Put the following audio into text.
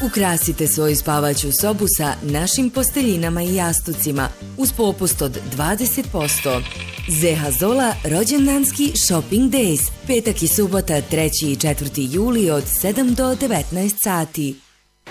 Ukrasite svoju spavaću sobu sa našim posteljinama i jastucima uz popust od 20%. ZH Zola rođendanski Shopping Days. Petak i subota 3. i 4. juli od 7 do 19 sati.